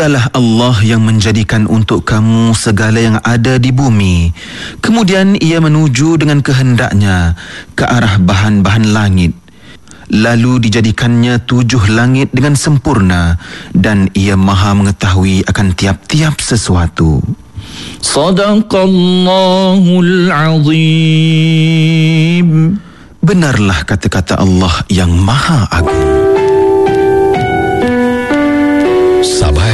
Dialah Allah yang menjadikan untuk kamu segala yang ada di bumi. Kemudian ia menuju dengan kehendaknya ke arah bahan-bahan langit. Lalu dijadikannya 7 langit dengan sempurna, dan ia maha mengetahui akan tiap-tiap sesuatu. Sadaqallahul azim. Benarlah kata-kata Allah yang maha agung.